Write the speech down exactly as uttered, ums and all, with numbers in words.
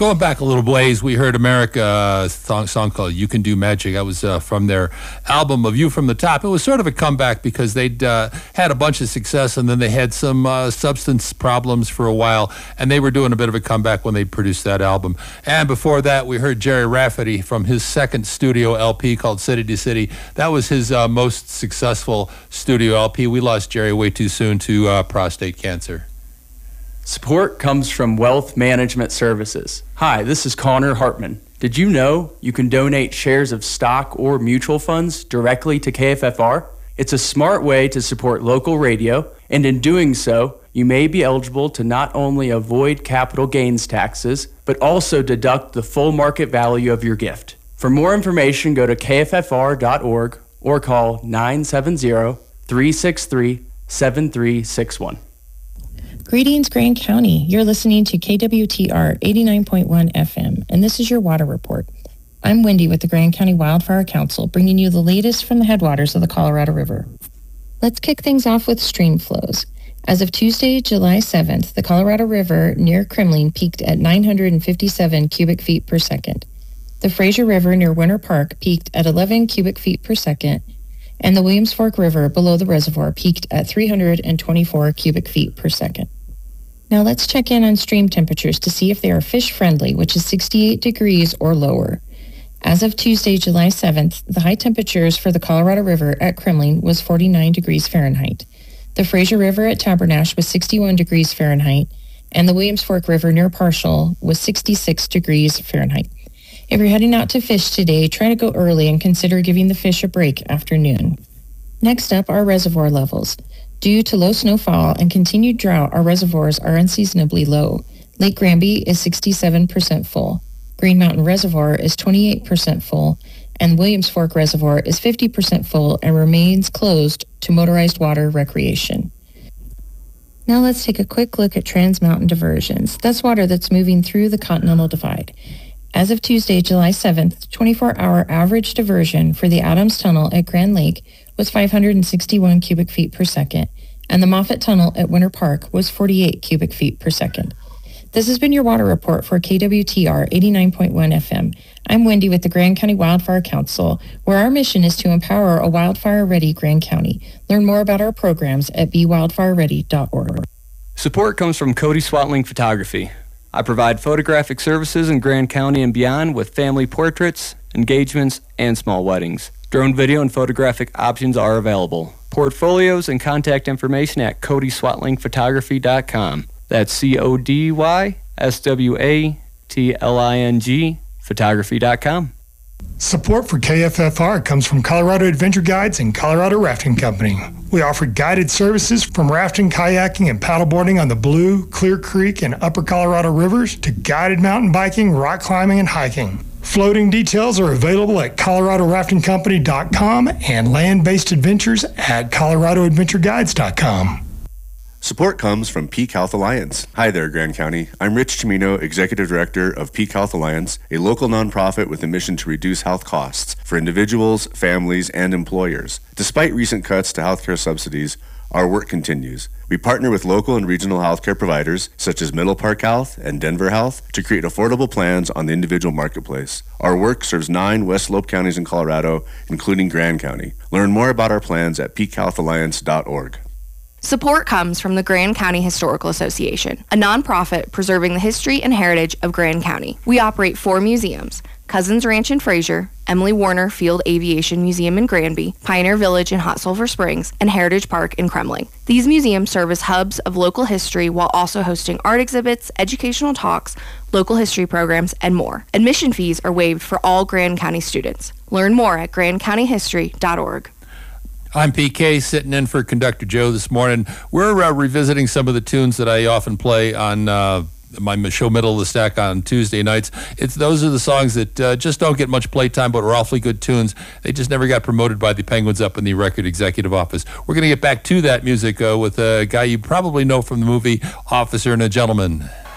Going back a little ways, we heard America, a song, song called You Can Do Magic. That was uh, from their album of You From the Top. It was sort of a comeback because they'd uh, had a bunch of success and then they had some uh, substance problems for a while, and they were doing a bit of a comeback when they produced that album. And before that, we heard Jerry Rafferty from his second studio L P called City to City. That was his uh, most successful studio L P. We lost Jerry way too soon to uh, prostate cancer. Support comes from Wealth Management Services. Hi, this is Connor Hartman. Did you know you can donate shares of stock or mutual funds directly to K F F R? It's a smart way to support local radio, and in doing so, you may be eligible to not only avoid capital gains taxes, but also deduct the full market value of your gift. For more information, go to K F F R dot org or call nine seven zero, three six three, seven three six one. Greetings, Grand County. You're listening to K W T R eighty-nine point one F M, and this is your water report. I'm Wendy with the Grand County Wildfire Council, bringing you the latest from the headwaters of the Colorado River. Let's kick things off with stream flows. As of Tuesday, July seventh, the Colorado River near Kremling peaked at nine hundred fifty-seven cubic feet per second. The Fraser River near Winter Park peaked at eleven cubic feet per second, and the Williams Fork River below the reservoir peaked at three hundred twenty-four cubic feet per second. Now let's check in on stream temperatures to see if they are fish-friendly, which is sixty-eight degrees or lower. As of Tuesday, July seventh, the high temperatures for the Colorado River at Kremling was forty-nine degrees Fahrenheit. The Fraser River at Tabernash was sixty-one degrees Fahrenheit, and the Williams Fork River near Parshall was sixty-six degrees Fahrenheit. If you're heading out to fish today, try to go early and consider giving the fish a break after noon. Next up are reservoir levels. Due to low snowfall and continued drought, our reservoirs are unseasonably low. Lake Granby is sixty-seven percent full. Green Mountain Reservoir is twenty-eight percent full, and Williams Fork Reservoir is fifty percent full and remains closed to motorized water recreation. Now let's take a quick look at Trans Mountain diversions. That's water that's moving through the Continental Divide. As of Tuesday, July seventh, twenty-four hour average diversion for the Adams Tunnel at Grand Lake was five hundred sixty-one cubic feet per second, and the Moffett Tunnel at Winter Park was forty-eight cubic feet per second. This has been your water report for K W T R eighty-nine point one F M. I'm Wendy with the Grand County Wildfire Council, where our mission is to empower a wildfire-ready Grand County. Learn more about our programs at be wildfire ready dot org. Support comes from Cody Swatling Photography. I provide photographic services in Grand County and beyond with family portraits, engagements, and small weddings. Drone video and photographic options are available. Portfolios and contact information at cody swatling photography dot com. That's C O D Y S W A T L I N G photography dot com. Support for K F F R comes from Colorado Adventure Guides and Colorado Rafting Company. We offer guided services from rafting, kayaking, and paddleboarding on the Blue, Clear Creek, and Upper Colorado rivers to guided mountain biking, rock climbing, and hiking. Floating details are available at colorado rafting company dot com and land-based adventures at colorado adventure guides dot com. Support comes from Peak Health Alliance. Hi there, Grand County. I'm Rich Chimino, Executive Director of Peak Health Alliance, a local nonprofit with a mission to reduce health costs for individuals, families, and employers. Despite recent cuts to healthcare subsidies, our work continues. We partner with local and regional healthcare providers, such as Middle Park Health and Denver Health, to create affordable plans on the individual marketplace. Our work serves nine West Slope counties in Colorado, including Grand County. Learn more about our plans at peak health alliance dot org. Support comes from the Grand County Historical Association, a nonprofit preserving the history and heritage of Grand County. We operate four museums: Cousins Ranch in Fraser, Emily Warner Field Aviation Museum in Granby, Pioneer Village in Hot Sulphur Springs, and Heritage Park in Kremling. These museums serve as hubs of local history while also hosting art exhibits, educational talks, local history programs, and more. Admission fees are waived for all Grand County students. Learn more at grand county history dot org. I'm P K, sitting in for Conductor Joe this morning. We're uh, revisiting some of the tunes that I often play on uh, my show Middle of the Stack on Tuesday nights. It's Those are the songs that uh, just don't get much playtime, but are awfully good tunes. They just never got promoted by the Penguins up in the record executive office. We're going to get back to that music uh, with a guy you probably know from the movie Officer and a Gentleman.